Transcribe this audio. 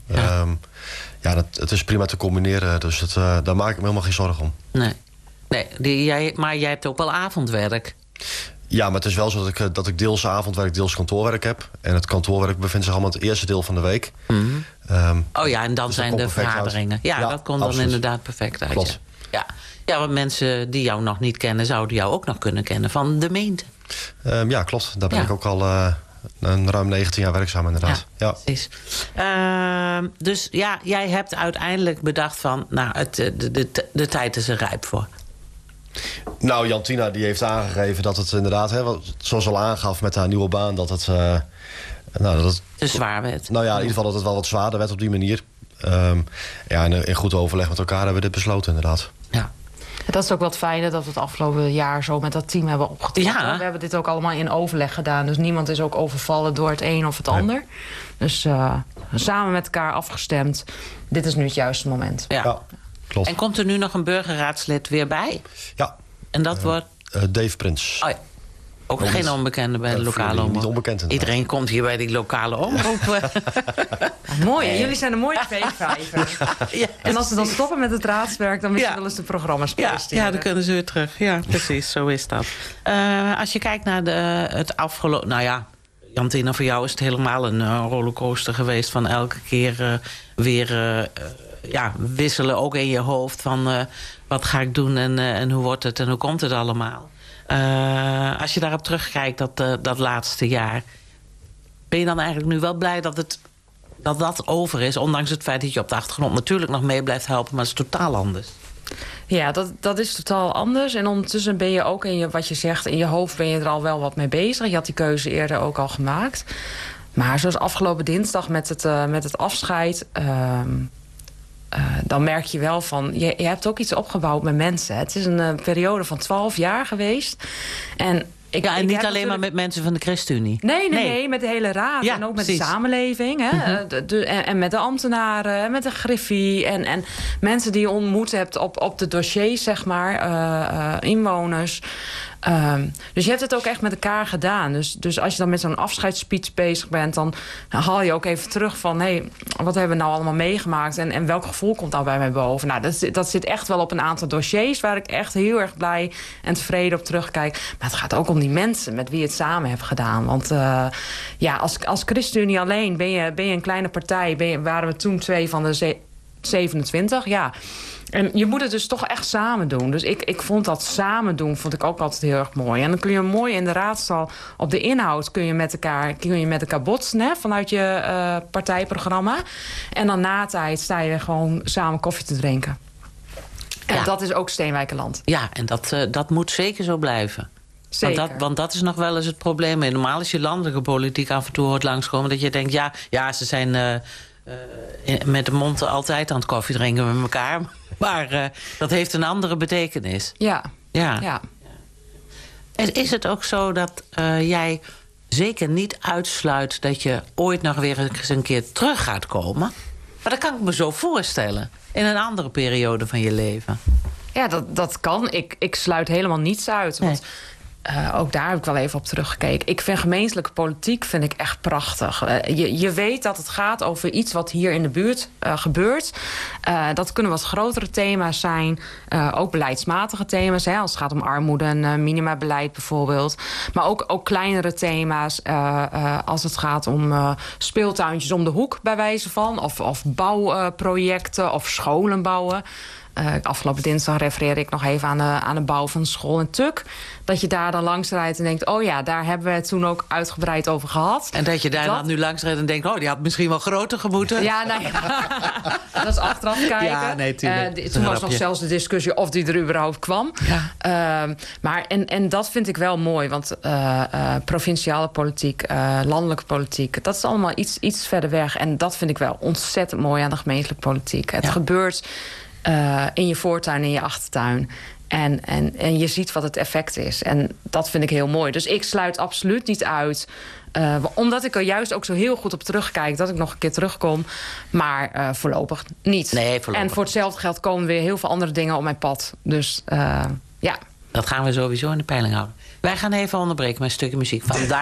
Ja. Het is prima te combineren. Dus daar maak ik me helemaal geen zorgen om. Nee, maar jij hebt ook wel avondwerk. Ja, maar het is wel zo dat ik deels avondwerk, deels kantoorwerk heb. En het kantoorwerk bevindt zich allemaal in het eerste deel van de week. Mm-hmm. En dan dus zijn de vergaderingen. Ja, dat komt dan inderdaad perfect uit. Klopt. Ja, want mensen die jou nog niet kennen, zouden jou ook nog kunnen kennen van de Meente. Ja, klopt. Daar ben ik ook al ruim 19 jaar werkzaam inderdaad. Ja. Precies. Dus ja, jij hebt uiteindelijk bedacht van, de tijd is er rijp voor. Nou, Jantina die heeft aangegeven dat het inderdaad, zoals al aangaf met haar nieuwe baan, dat het te zwaar werd. Nou ja, in ieder geval dat het wel wat zwaarder werd op die manier. En in goed overleg met elkaar hebben we dit besloten inderdaad. Ja. Dat is ook wat fijner dat we het afgelopen jaar zo met dat team hebben opgetrokken. Ja. We hebben dit ook allemaal in overleg gedaan. Dus niemand is ook overvallen door het een of het ander. Dus samen met elkaar afgestemd. Dit is nu het juiste moment. Ja. Klopt. En komt er nu nog een burgerraadslid weer bij? Ja. En dat wordt? Dave Prins. Oh ja. Ook geen onbekende bij de lokale omroep. Niet onbekend inderdaad. Iedereen komt hier bij die lokale omroep. Mooi, hè? Jullie zijn een mooie veegvijver. Ja. En als ze dan stoppen met het raadswerk, dan moeten ze wel eens de programma's presenteren. Ja, dan kunnen ze weer terug. Ja, precies, zo is dat. Als je kijkt naar het afgelopen... Nou ja, Jantina, voor jou is het helemaal een rollercoaster geweest... van elke keer weer wisselen, ook in je hoofd... van wat ga ik doen en hoe wordt het en hoe komt het allemaal... als je daarop terugkijkt, dat laatste jaar... ben je dan eigenlijk nu wel blij dat over is... ondanks het feit dat je op de achtergrond natuurlijk nog mee blijft helpen... maar het is totaal anders. Ja, dat is totaal anders. En ondertussen ben je ook wat je zegt... in je hoofd ben je er al wel wat mee bezig. Je had die keuze eerder ook al gemaakt. Maar zoals afgelopen dinsdag met het afscheid... dan merk je wel van... Je hebt ook iets opgebouwd met mensen. Het is een periode van 12 jaar geweest. En niet alleen maar met mensen van de ChristenUnie. Nee, met de hele raad. Ja, en ook precies. met de samenleving. Hè? En met de ambtenaren, met de griffie. En mensen die je ontmoet hebt op de dossiers, zeg maar. Inwoners. Dus je hebt het ook echt met elkaar gedaan. Dus als je dan met zo'n afscheidsspeech bezig bent... dan haal je ook even terug van... wat hebben we nou allemaal meegemaakt... en welk gevoel komt nou bij mij boven? Nou, dat zit echt wel op een aantal dossiers... waar ik echt heel erg blij en tevreden op terugkijk. Maar het gaat ook om die mensen met wie je het samen hebt gedaan. Want als ChristenUnie alleen ben je een kleine partij... waren we toen 2 van de 27, ja... En je moet het dus toch echt samen doen. Dus ik vond dat samen doen vond ik ook altijd heel erg mooi. En dan kun je mooi in de raadstal op de inhoud... kun je met elkaar botsen, hè, vanuit je partijprogramma. En dan na tijd sta je gewoon samen koffie te drinken. En dat is ook Steenwijkerland. Ja, en dat moet zeker zo blijven. Zeker. Want dat is nog wel eens het probleem. Normaal is je landelijke politiek af en toe hoort langskomen... dat je denkt, ja ze zijn... met de mond altijd aan het koffie drinken met elkaar. Maar dat heeft een andere betekenis. Ja. En is het ook zo dat jij zeker niet uitsluit... dat je ooit nog weer eens een keer terug gaat komen? Maar dat kan ik me zo voorstellen. In een andere periode van je leven. Ja, dat kan. Ik sluit helemaal niets uit. Want ook daar heb ik wel even op teruggekeken. Ik vind gemeentelijke politiek echt prachtig. Je weet dat het gaat over iets wat hier in de buurt gebeurt. Dat kunnen wat grotere thema's zijn. Ook beleidsmatige thema's. Als het gaat om armoede en minimabeleid bijvoorbeeld. Maar ook kleinere thema's. Als het gaat om speeltuintjes om de hoek bij wijze van. Of bouwprojecten of scholen bouwen. Afgelopen dinsdag refereerde ik nog even aan de bouw van de school in Tuk. Dat je daar dan langs rijdt en denkt... oh ja, daar hebben we het toen ook uitgebreid over gehad. En dat je daar dan nu langs rijdt en denkt... oh, die had misschien wel groter gemoeten. Ja, dat is achteraf kijken. Ja, nee, tuurlijk. Toen was nog zelfs de discussie of die er überhaupt kwam. Ja. Maar dat vind ik wel mooi. Want provinciale politiek, landelijke politiek... dat is allemaal iets verder weg. En dat vind ik wel ontzettend mooi aan de gemeentelijke politiek. Het gebeurt... in je voortuin, in je achtertuin. En je ziet wat het effect is. En dat vind ik heel mooi. Dus ik sluit absoluut niet uit. Omdat ik er juist ook zo heel goed op terugkijk... dat ik nog een keer terugkom. Maar voorlopig niet. Nee, voorlopig. En voor hetzelfde geld komen weer heel veel andere dingen op mijn pad. Dus ja. Dat gaan we sowieso in de peiling houden. Wij gaan even onderbreken met een stukje muziek van